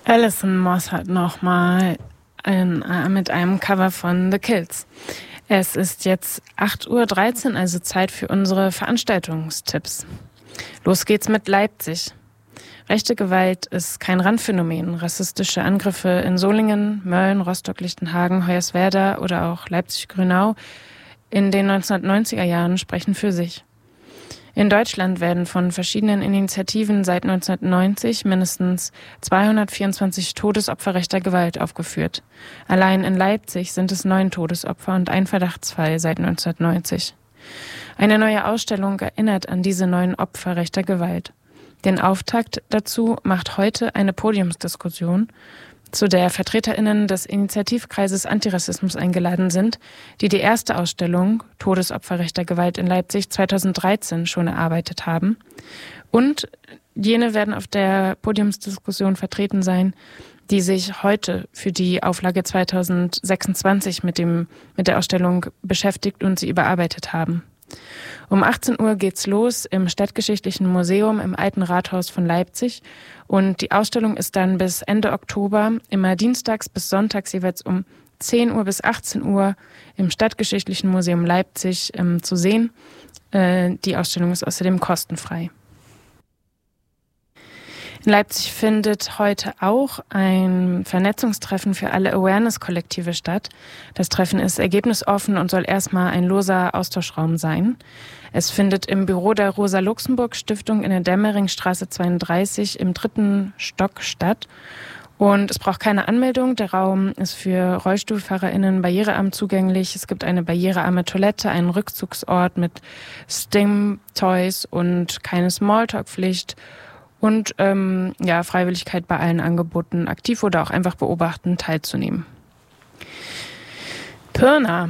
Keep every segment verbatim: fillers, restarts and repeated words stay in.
Alison Moss hat nochmal ein, äh, mit einem Cover von The Kills. Es ist jetzt acht Uhr dreizehn, also Zeit für unsere Veranstaltungstipps. Los geht's mit Leipzig. Rechte Gewalt ist kein Randphänomen. Rassistische Angriffe in Solingen, Mölln, Rostock-Lichtenhagen, Hoyerswerda oder auch Leipzig-Grünau in den neunzehnhundertneunziger Jahren sprechen für sich. In Deutschland werden von verschiedenen Initiativen seit neunzehnhundertneunzig mindestens zweihundertvierundzwanzig Todesopfer rechter Gewalt aufgeführt. Allein in Leipzig sind es neun Todesopfer und ein Verdachtsfall seit neunzehnhundertneunzig. Eine neue Ausstellung erinnert an diese neun Opfer rechter Gewalt. Den Auftakt dazu macht heute eine Podiumsdiskussion, zu der VertreterInnen des Initiativkreises Antirassismus eingeladen sind, die die erste Ausstellung Todesopfer rechter Gewalt in Leipzig zweitausenddreizehn schon erarbeitet haben. Und jene werden auf der Podiumsdiskussion vertreten sein, die sich heute für die Auflage zweitausendsechsundzwanzig mit dem, mit der Ausstellung beschäftigt und sie überarbeitet haben. Um achtzehn Uhr geht's los im Stadtgeschichtlichen Museum im Alten Rathaus von Leipzig und die Ausstellung ist dann bis Ende Oktober immer dienstags bis sonntags jeweils um zehn Uhr bis achtzehn Uhr im Stadtgeschichtlichen Museum Leipzig ähm, zu sehen. Äh, die Ausstellung ist außerdem kostenfrei. In Leipzig findet heute auch ein Vernetzungstreffen für alle Awareness-Kollektive statt. Das Treffen ist ergebnisoffen und soll erstmal ein loser Austauschraum sein. Es findet im Büro der Rosa-Luxemburg-Stiftung in der Dämmeringstraße zweiunddreißig im dritten Stock statt. Und es braucht keine Anmeldung. Der Raum ist für RollstuhlfahrerInnen barrierearm zugänglich. Es gibt eine barrierearme Toilette, einen Rückzugsort mit Sting-Toys und keine Smalltalk-Pflicht. Und ähm, ja, Freiwilligkeit bei allen Angeboten, aktiv oder auch einfach beobachten, teilzunehmen. Pirna.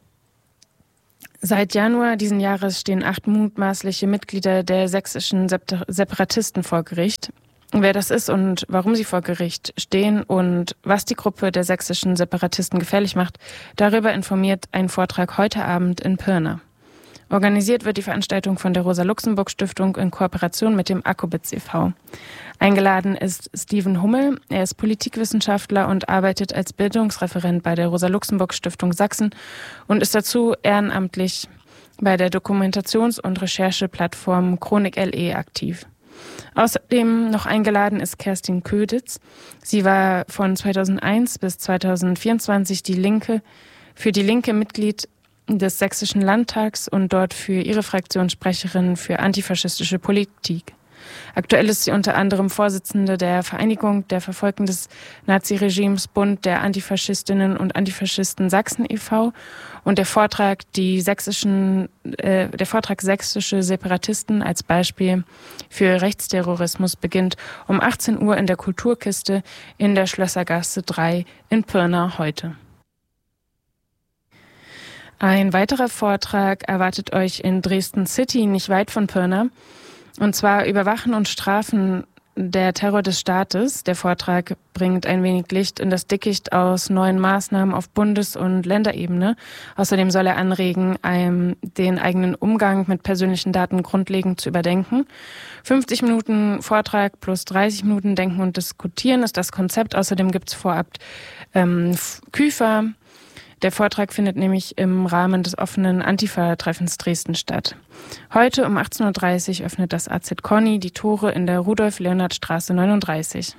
Seit Januar diesen Jahres stehen acht mutmaßliche Mitglieder der sächsischen Separatisten vor Gericht. Wer das ist und warum sie vor Gericht stehen und was die Gruppe der sächsischen Separatisten gefährlich macht, darüber informiert ein Vortrag heute Abend in Pirna. Organisiert wird die Veranstaltung von der Rosa-Luxemburg-Stiftung in Kooperation mit dem Akkubitz e V Eingeladen ist Steven Hummel. Er ist Politikwissenschaftler und arbeitet als Bildungsreferent bei der Rosa-Luxemburg-Stiftung Sachsen und ist dazu ehrenamtlich bei der Dokumentations- und Rechercheplattform Chronik L E aktiv. Außerdem noch eingeladen ist Kerstin Köditz. Sie war von zweitausendeins bis zweitausendvierundzwanzig die Linke, für die Linke Mitglied des Sächsischen Landtags und dort für ihre Fraktion Sprecherin für antifaschistische Politik. Aktuell ist sie unter anderem Vorsitzende der Vereinigung der Verfolgten des Naziregimes Bund der Antifaschistinnen und Antifaschisten Sachsen e V und der Vortrag die sächsischen äh, der Vortrag sächsische Separatisten als Beispiel für Rechtsterrorismus beginnt um achtzehn Uhr in der Kulturkiste in der Schlössergasse drei in Pirna heute. Ein weiterer Vortrag erwartet euch in Dresden City, nicht weit von Pirna. Und zwar Überwachen und Strafen der Terror des Staates. Der Vortrag bringt ein wenig Licht in das Dickicht aus neuen Maßnahmen auf Bundes- und Länderebene. Außerdem soll er anregen, einem, den eigenen Umgang mit persönlichen Daten grundlegend zu überdenken. fünfzig Minuten Vortrag plus dreißig Minuten Denken und Diskutieren ist das Konzept. Außerdem gibt es vorab ähm, Küfer. Der Vortrag findet nämlich im Rahmen des offenen Antifa-Treffens Dresden statt. Heute um achtzehn Uhr dreißig öffnet das A Z Conny die Tore in der Rudolf-Leonhard-Straße neununddreißig.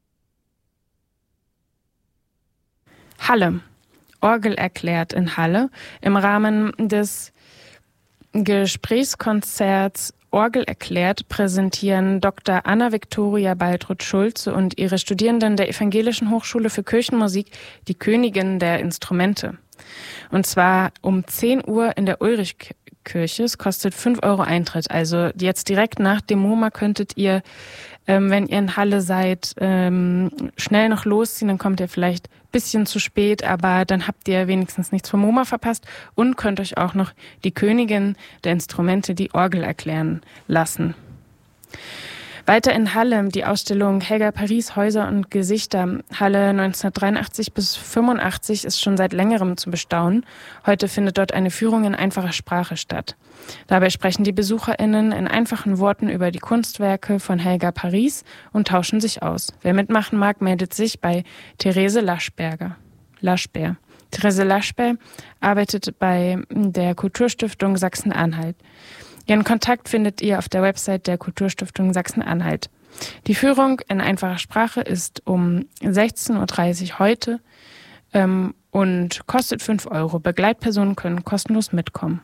Halle. Orgel erklärt in Halle im Rahmen des Gesprächskonzerts Orgel erklärt präsentieren Doktor Anna-Viktoria Baltrud-Schulze und ihre Studierenden der Evangelischen Hochschule für Kirchenmusik die Königin der Instrumente. Und zwar um zehn Uhr in der Ulrichkirche. Es kostet fünf Euro Eintritt. Also jetzt direkt nach dem MoMA könntet ihr, ähm, wenn ihr in Halle seid, ähm, schnell noch losziehen. Dann kommt ihr vielleicht ein bisschen zu spät, aber dann habt ihr wenigstens nichts vom MoMA verpasst und könnt euch auch noch die Königin der Instrumente, die Orgel, erklären lassen. Weiter in Halle die Ausstellung Helga Paris, Häuser und Gesichter. Halle neunzehnhundertdreiundachtzig bis fünfundachtzig ist schon seit längerem zu bestaunen. Heute findet dort eine Führung in einfacher Sprache statt. Dabei sprechen die BesucherInnen in einfachen Worten über die Kunstwerke von Helga Paris und tauschen sich aus. Wer mitmachen mag, meldet sich bei Therese Laschberger. Laschber. Therese Laschber arbeitet bei der Kulturstiftung Sachsen-Anhalt. Ihren Kontakt findet ihr auf der Website der Kulturstiftung Sachsen-Anhalt. Die Führung in einfacher Sprache ist um sechzehn Uhr dreißig heute ähm, und kostet fünf Euro. Begleitpersonen können kostenlos mitkommen.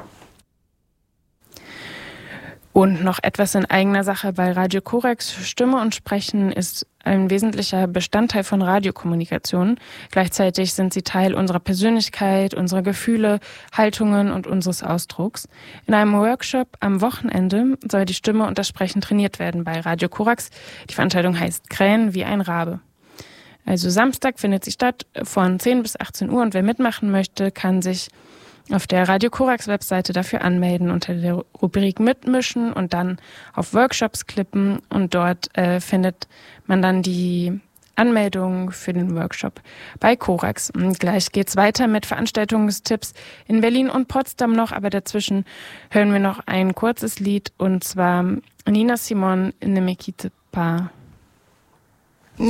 Und noch etwas in eigener Sache bei Radio Korax. Stimme und Sprechen ist ein wesentlicher Bestandteil von Radiokommunikation. Gleichzeitig sind sie Teil unserer Persönlichkeit, unserer Gefühle, Haltungen und unseres Ausdrucks. In einem Workshop am Wochenende soll die Stimme und das Sprechen trainiert werden bei Radio Korax. Die Veranstaltung heißt Krähen wie ein Rabe. Also Samstag findet sie statt von zehn bis achtzehn Uhr und wer mitmachen möchte, kann sich auf der Radio Korax Webseite dafür anmelden unter der Rubrik Mitmischen und dann auf Workshops klippen und dort äh, findet man dann die Anmeldung für den Workshop bei Korax. Und gleich geht's weiter mit Veranstaltungstipps in Berlin und Potsdam noch, aber dazwischen hören wir noch ein kurzes Lied und zwar Nina Simone, Ne me quitte pas.